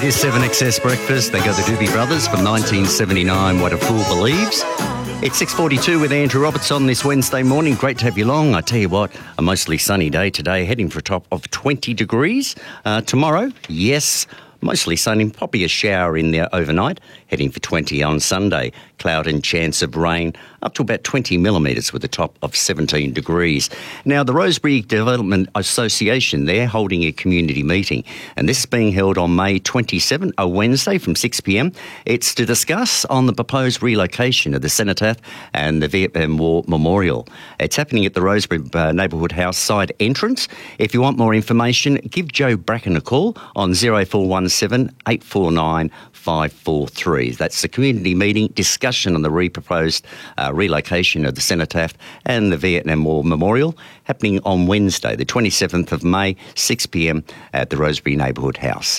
It is 7XS Breakfast. They go the Doobie Brothers from 1979, What a Fool Believes. It's 6:42 with Andrew Roberts on this Wednesday morning. Great to have you along. I tell you what, a mostly sunny day today, heading for a top of 20 degrees. Tomorrow, yes, mostly sunny, probably a shower in there overnight, heading for 20 on Sunday. Cloud and chance of rain, up to about 20 millimetres with a top of 17 degrees. Now, the Rosebery Development Association, they're holding a community meeting, and this is being held on May 27, a Wednesday from 6 p.m. It's to discuss on the proposed relocation of the Cenotaph and the Vietnam War Memorial. It's happening at the Rosebery Neighbourhood House side entrance. If you want more information, give Joe Bracken a call on 0417 849 543. That's the community meeting discussion on the proposed relocation of the Cenotaph and the Vietnam War Memorial, happening on Wednesday, the 27th of May, 6 p.m. at the Rosebery Neighbourhood House.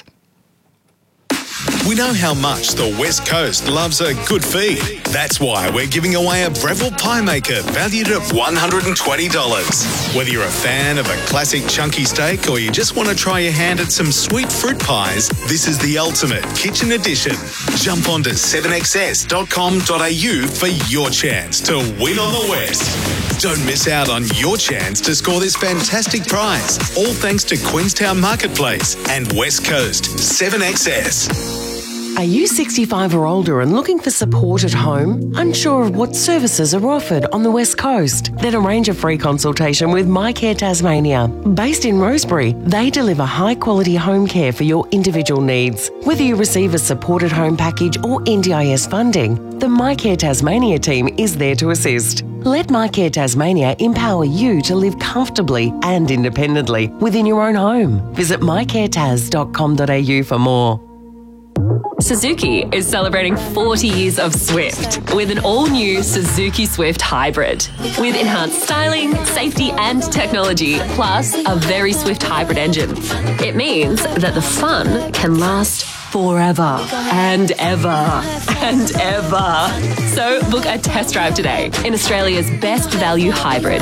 We know how much the West Coast loves a good feed. That's why we're giving away a Breville Pie Maker valued at $120. Whether you're a fan of a classic chunky steak or you just want to try your hand at some sweet fruit pies, this is the ultimate kitchen edition. Jump onto 7xs.com.au for your chance to win on the West. Don't miss out on your chance to score this fantastic prize, all thanks to Queenstown Marketplace and West Coast 7XS. Are you 65 or older and looking for support at home? Unsure of what services are offered on the West Coast? Then arrange a free consultation with MyCare Tasmania. Based in Rosebery, they deliver high-quality home care for your individual needs. Whether you receive a supported home package or NDIS funding, the MyCare Tasmania team is there to assist. Let MyCare Tasmania empower you to live comfortably and independently within your own home. Visit mycaretas.com.au for more. Suzuki is celebrating 40 years of Swift with an all-new Suzuki Swift Hybrid. With enhanced styling, safety and technology, plus a very Swift hybrid engine. It means that the fun can last forever and ever and ever. So book a test drive today in Australia's best value hybrid.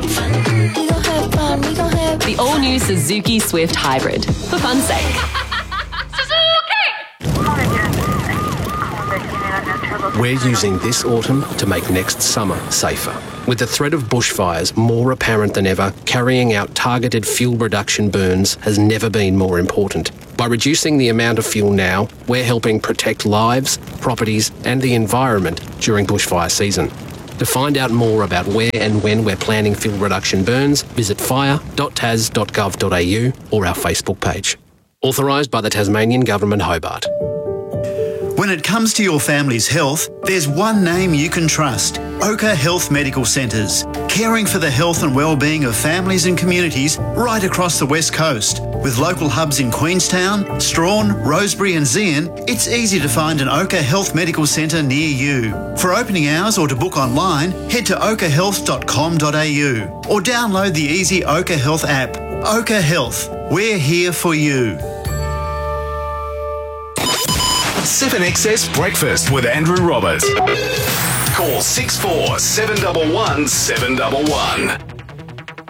The all-new Suzuki Swift Hybrid. For fun's sake. We're using this autumn to make next summer safer. With the threat of bushfires more apparent than ever, carrying out targeted fuel reduction burns has never been more important. By reducing the amount of fuel now, we're helping protect lives, properties and the environment during bushfire season. To find out more about where and when we're planning fuel reduction burns, visit fire.tas.gov.au or our Facebook page. Authorised by the Tasmanian Government, Hobart. When it comes to your family's health, there's one name you can trust: Oka Health Medical Centres, caring for the health and well-being of families and communities right across the West Coast. With local hubs in Queenstown, Strawn, Rosebery and Zeehan, it's easy to find an Oka Health Medical Centre near you. For opening hours or to book online, head to okahealth.com.au or download the easy Oka Health app. Oka Health, we're here for you. 7XS Breakfast with Andrew Roberts. Call 64 711 711.